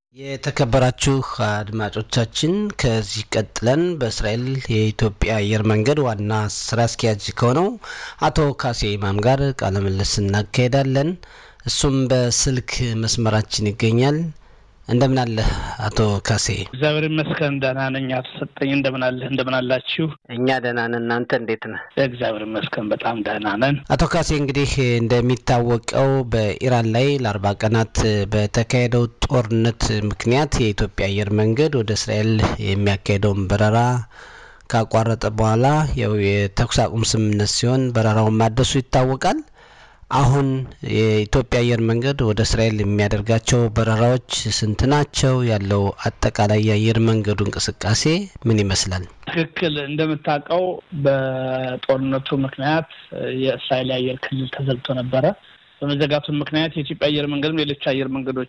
የተከበራችሁ አድማጮቻችን ከዚህ ቀጥለን በእስራኤል የኢትዮጵያ አየር መንገድ ዋና ስራ አስኪያጅ ከሆነው አቶ ካሴ ኢማም ጋር ቃለ ምልልስ እናካሄዳለን። እሱም በስልክ መስመራችን ይገኛል። እንደምን አለ አቶ ካሴ? እግዚአብሔር ይመስገን ደህና ነኝ። አትሰጠኝ እንደምን አለ እንደምን አላችሁ? እኛ ደህና ነን። እናንተ እንዴት ነህ? እግዚአብሔር ይመስገን በጣም ደህና ነን። አቶ ካሴ እንግዲህ እንደሚታወቀው በኢራን ላይ ለ40 ቀናት በተካሄደው ጦርነት ምክንያት የኢትዮጵያ አየር መንገድ ወደ እስራኤል የሚያካሄደውን በረራ ካቋረጠ በኋላ የተኩስ አቁም ስምምነት ሲሆን በረራውን ማደሱ ይታወቃል። አሁን የኢትዮጵያ አየር መንገድ ወደ እስራኤል የሚያደርጋቸው በረራዎች ስንት ናቸው? ያለው አጠቃላይ የአየር መንገዱ እንቅስቃሴ ምን ይመስላል? ትክክል እንደምታውቀው በጦርነቱ ምክንያት የእስራኤል አየር ክልል ተዘግቶ ነበረ። በመዘጋቱ ምክንያት የኢትዮጵያ አየር መንገድም ሌሎች አየር መንገዶች